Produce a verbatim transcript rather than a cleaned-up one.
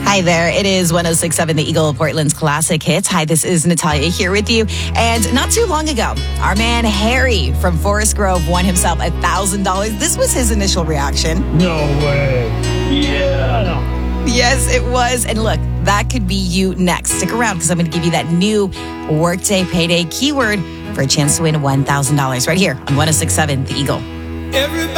Hi there. It is one oh six point seven The Eagle, Portland's classic hits. Hi, this is Natalia here with you. And not too long ago, our man Harry from Forest Grove won himself one thousand dollars. This was his initial reaction. No way. Yeah. Yes, it was. And look, that could be you next. Stick around because I'm going to give you that new Workday Payday keyword for a chance to win one thousand dollars right here on one oh six point seven The Eagle. Everybody